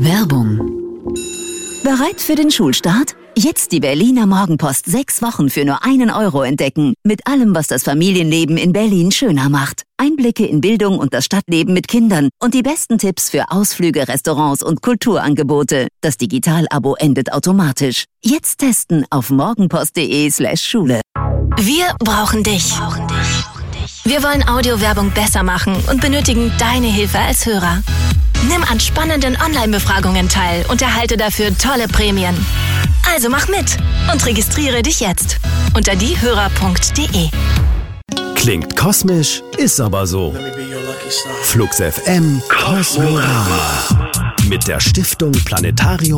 Werbung. Bereit für den Schulstart? Jetzt die Berliner Morgenpost 6 Wochen für nur 1 Euro entdecken. Mit allem, was das Familienleben in Berlin schöner macht. Einblicke in Bildung und das Stadtleben mit Kindern und die besten Tipps für Ausflüge, Restaurants und Kulturangebote. Das Digital-Abo endet automatisch. Jetzt testen auf morgenpost.de/Schule. Wir brauchen dich. Wir wollen Audiowerbung besser machen und benötigen deine Hilfe als Hörer. Nimm an spannenden Online-Befragungen teil und erhalte dafür tolle Prämien. Also mach mit und registriere dich jetzt unter diehörer.de. Klingt kosmisch, ist aber so. Flux FM Kosmorama mit der Stiftung Planetarium